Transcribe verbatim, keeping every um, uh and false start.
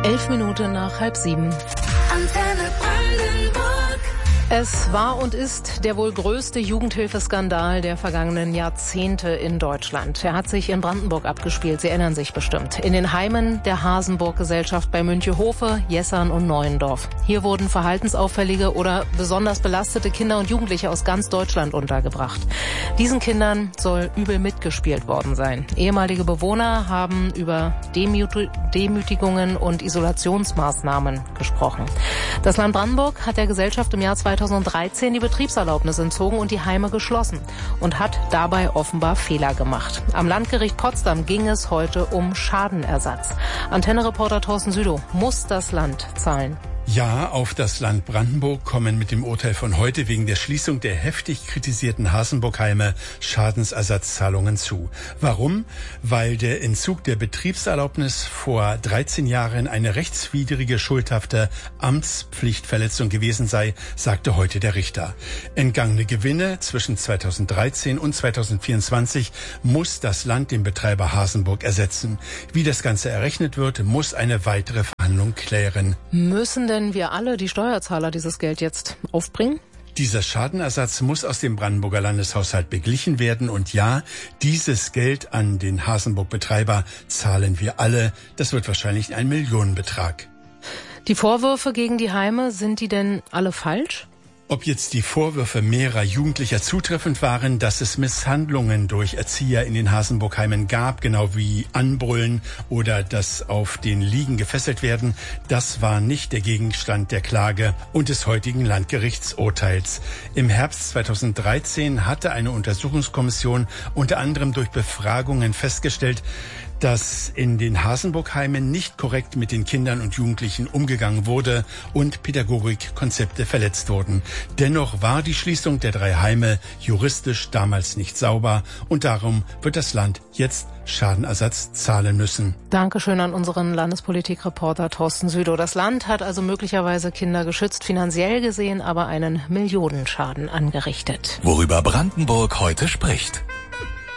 Elf Minuten nach halb sieben. Antenne Brandenburg. Es war und ist der wohl größte Jugendhilfeskandal der vergangenen Jahrzehnte in Deutschland. Er hat sich in Brandenburg abgespielt, Sie erinnern sich bestimmt. In den Heimen der Hasenburg-Gesellschaft bei Münchehofe, Jessern und Neuendorf. Hier wurden verhaltensauffällige oder besonders belastete Kinder und Jugendliche aus ganz Deutschland untergebracht. Diesen Kindern soll übel mitgespielt worden sein. Ehemalige Bewohner haben über Demüt- Demütigungen und Isolationsmaßnahmen gesprochen. Das Land Brandenburg hat der Gesellschaft im Jahr zweitausenddreizehn die Betriebserlaubnis entzogen und die Heime geschlossen und hat dabei offenbar Fehler gemacht. Am Landgericht Potsdam ging es heute um Schadenersatz. Antenne-Reporter Thorsten Südow: Muss das Land zahlen? Ja, auf das Land Brandenburg kommen mit dem Urteil von heute wegen der Schließung der heftig kritisierten Hasenburg-Heime Schadensersatzzahlungen zu. Warum? Weil der Entzug der Betriebserlaubnis vor dreizehn Jahren eine rechtswidrige, schuldhafte Amtspflichtverletzung gewesen sei, sagte heute der Richter. Entgangene Gewinne zwischen zweitausenddreizehn und zweitausendvierundzwanzig muss das Land dem Betreiber Hasenburg ersetzen. Wie das Ganze errechnet wird, muss eine weitere Verhandlung klären. Müssen denn wir alle, die Steuerzahler, dieses Geld jetzt aufbringen? Dieser Schadenersatz muss aus dem Brandenburger Landeshaushalt beglichen werden. Und ja, dieses Geld an den Hasenburg-Betreiber zahlen wir alle. Das wird wahrscheinlich ein Millionenbetrag. Die Vorwürfe gegen die Heime, sind die denn alle falsch? Ob jetzt die Vorwürfe mehrerer Jugendlicher zutreffend waren, dass es Misshandlungen durch Erzieher in den Hasenburg-Heimen gab, genau wie Anbrüllen oder das auf den Liegen gefesselt werden, das war nicht der Gegenstand der Klage und des heutigen Landgerichtsurteils. Im Herbst zweitausenddreizehn hatte eine Untersuchungskommission unter anderem durch Befragungen festgestellt, dass in den Hasenburg-Heimen nicht korrekt mit den Kindern und Jugendlichen umgegangen wurde und Pädagogikkonzepte verletzt wurden. Dennoch war die Schließung der drei Heime juristisch damals nicht sauber und darum wird das Land jetzt Schadenersatz zahlen müssen. Dankeschön an unseren Landespolitikreporter Thorsten Südow. Das Land hat also möglicherweise Kinder geschützt, finanziell gesehen aber einen Millionenschaden angerichtet. Worüber Brandenburg heute spricht.